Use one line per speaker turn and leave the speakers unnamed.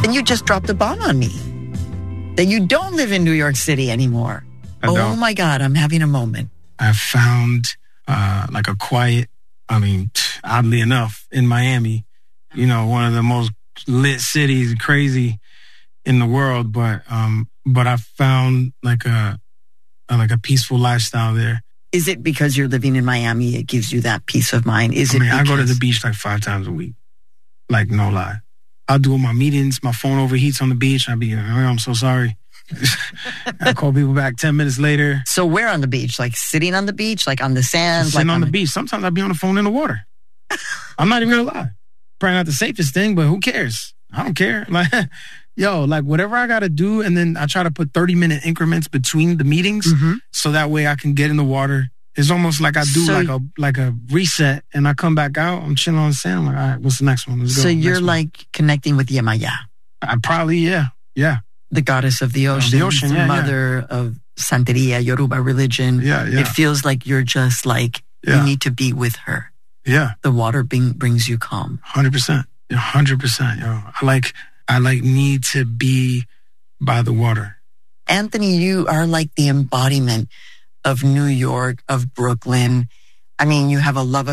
And you just dropped a bomb on me. That you don't live in New York City anymore. Oh my God, I'm having a moment.
I found like a quiet, oddly enough, in Miami, one of the most lit cities, crazy in the world. But I found like a peaceful lifestyle there.
Is it because you're living in Miami, it gives you that peace of mind?
I go to the beach like 5 times a week. Like, no lie. I'll do my meetings, my phone overheats on the beach. I'll be, I'm so sorry. I call people back 10 minutes later.
So where on the beach? Like sitting on the beach? Like on the sand?
Sitting on the beach. Sometimes I'll be on the phone in the water. I'm not even going to lie. Probably not the safest thing, but who cares? I don't care. Like, whatever I got to do. And then I try to put 30-minute increments between the meetings so that way I can get in the water. It's almost like I do like a reset and I come back out. I'm chilling on the sand. I'm like, all right, what's the next one? Let's go.
So you're like connecting with Yemaya.
I probably, yeah.
The goddess of the ocean. The mother of Santeria, Yoruba religion.
Yeah.
It feels like you're just like, you need to be with her.
Yeah.
The water brings you calm.
100%. 100%. Yo. I need to be by the water.
Anthony, you are like the embodiment of New York, of Brooklyn. I mean, you have a love